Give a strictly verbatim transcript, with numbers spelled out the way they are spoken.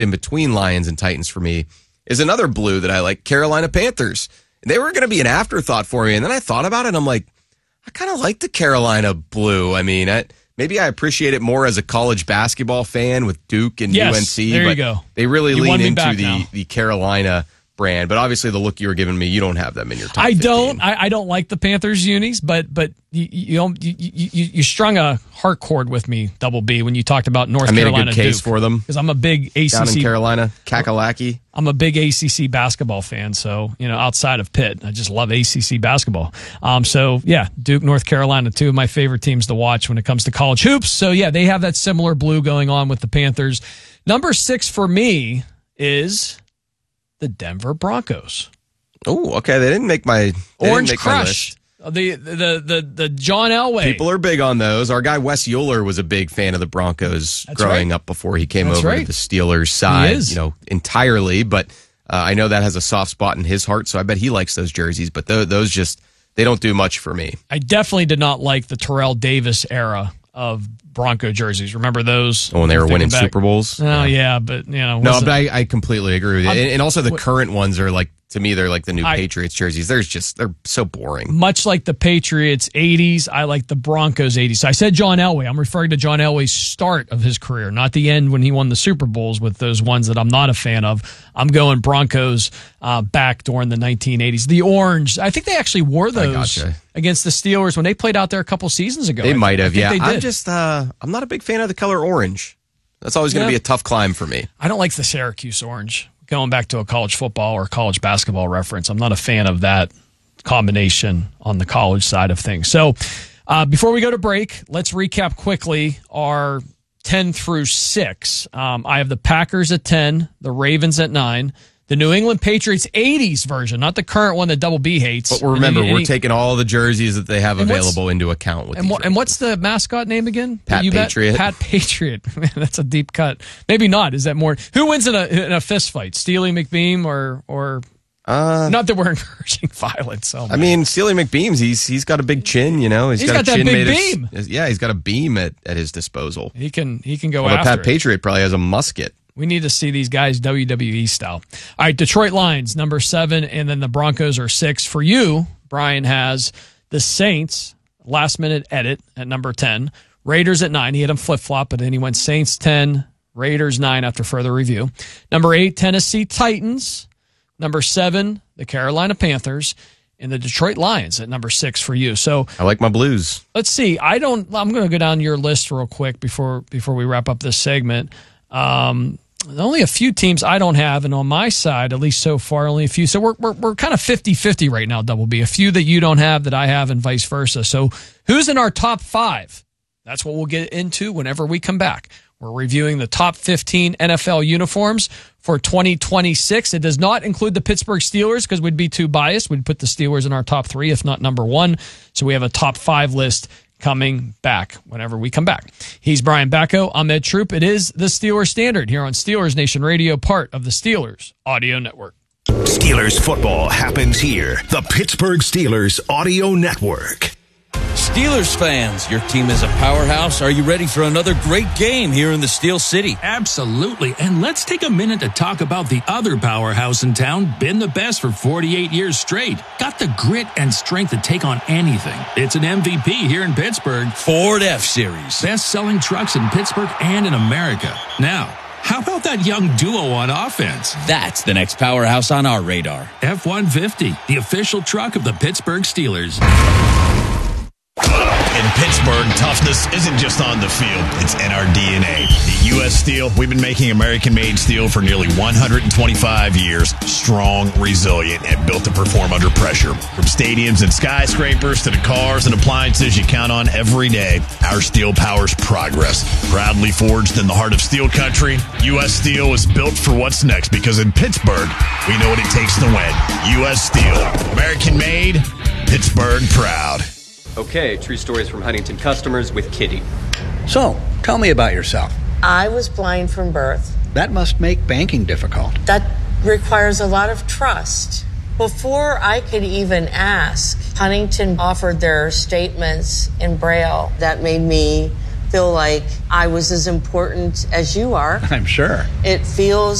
in between Lions and Titans for me is another blue that I like, Carolina Panthers. They were going to be an afterthought for me, and then I thought about it, and I'm like, I kind of like the Carolina blue. I mean, I, maybe I appreciate it more as a college basketball fan with Duke and yes, U N C. There but you go. They really you lean into the, now. the Carolina brand, but obviously the look you were giving me, you don't have them in your top I fifteen. don't. I, I don't like the Panthers unis, but but you you, don't, you you you strung a heart chord with me, Double B, when you talked about North I made Carolina a good case Duke, for them because I'm a big A C C down in Carolina, Kakalaki. I'm a big A C C basketball fan, so you know outside of Pitt, I just love A C C basketball. Um, so yeah, Duke, North Carolina, two of my favorite teams to watch when it comes to college hoops. So yeah, they have that similar blue going on with the Panthers. Number six for me is the Denver Broncos. Oh, okay. They didn't make my they Orange didn't make my Crush. list. The, the the the John Elway. People are big on those. Our guy Wes Euler was a big fan of the Broncos That's growing right. up before he came That's over right. to the Steelers side, He is. you know, entirely. But uh, I know that has a soft spot in his heart, so I bet he likes those jerseys. But th- those just they don't do much for me. I definitely did not like the Terrell Davis era of Bronco jerseys. Remember those? Oh, when they were Thinking winning back. Super Bowls. Oh yeah, yeah but you know, No, wasn't- but I, I completely agree with you. I'm- And, and also the what- current ones are like, to me, they're like the new I- Patriots jerseys. They're just, they're so boring. much like the Patriots eighties, I like the Broncos eighties. So I said John Elway. I'm referring to John Elway's start of his career, not the end when he won the Super Bowls with those ones that I'm not a fan of. I'm going Broncos uh, back during the nineteen eighties. The orange, I think they actually wore those gotcha. against the Steelers when they played out there a couple seasons ago. They I- might I have, think yeah. they I'm did. just, uh, I'm not a big fan of the color orange. That's always going to Yeah. be a tough climb for me. I don't like the Syracuse orange. Going back to a college football or college basketball reference, I'm not a fan of that combination on the college side of things. So uh, before we go to break, let's recap quickly our ten through six. Um, I have the Packers at ten, the Ravens at nine, the New England Patriots eighties version, not the current one that Double B hates. But remember, And he- we're and he- taking all the jerseys that they have And what's- available into account with And, these what, and what's the mascot name again? Pat You bet? Patriot. Pat Patriot. Man, that's a deep cut. Maybe not. Is that more? Who wins in a in a fist fight? Steely McBeam or or? Uh, Not that we're encouraging violence. So I mean, Steely McBeams, he's he's got a big chin, you know. He's got, got a that chin big made beam. Of, yeah, he's got a beam at, at his disposal. he can he can go Although after Pat it. Patriot probably has a musket. We need to see these guys W W E style. All right, Detroit Lions number seven, and then the Broncos are six. For you, Brian has the Saints last minute edit at number ten. Raiders at nine. He had them flip flop, but then he went Saints ten, Raiders nine after further review. Number eight, Tennessee Titans. Number seven, the Carolina Panthers, and the Detroit Lions at number six for you. So I like my Blues. let's see. I don't. I'm going to go down your list real quick before before we wrap up this segment. Um, only a few teams I don't have, and on my side, at least so far, only a few. So we're we're, we're kind of fifty-fifty right now, Double B. A few that you don't have that I have, and vice versa. So who's in our top five? That's what we'll get into whenever we come back. We're reviewing the top fifteen N F L uniforms for twenty twenty-six. It does not include the Pittsburgh Steelers because we'd be too biased. We'd put the Steelers in our top three, if not number one. So we have a top five list coming back whenever we come back. He's Brian Bacco. I'm Ed Troop. It is the Steelers Standard here on Steelers Nation Radio, part of the Steelers Audio Network. Steelers football happens here. The Pittsburgh Steelers Audio Network. Steelers fans, your team is a powerhouse. Are you ready for another great game here in the Steel City? Absolutely. And let's take a minute to talk about the other powerhouse in town, been the best for forty-eight years straight. Got the grit and strength to take on anything. It's an M V P here in Pittsburgh. Ford F-Series. Best-selling trucks in Pittsburgh and in America. Now, how about that young duo on offense? That's the next powerhouse on our radar. F one fifty, the official truck of the Pittsburgh Steelers. In Pittsburgh, toughness isn't just on the field, it's in our D N A. At U S Steel, we've been making American-made steel for nearly one hundred twenty-five years, strong, resilient, and built to perform under pressure. From stadiums and skyscrapers to the cars and appliances you count on every day, our steel powers progress. Proudly forged in the heart of steel country, U S Steel is built for what's next because in Pittsburgh, we know what it takes to win. U S Steel, American-made, Pittsburgh proud. Okay, true stories from Huntington customers with Kitty. So, tell me about yourself. I was blind from birth. That must make banking difficult. That requires a lot of trust. Before I could even ask, Huntington offered their statements in Braille. That made me feel like I was as important as you are. I'm sure. It feels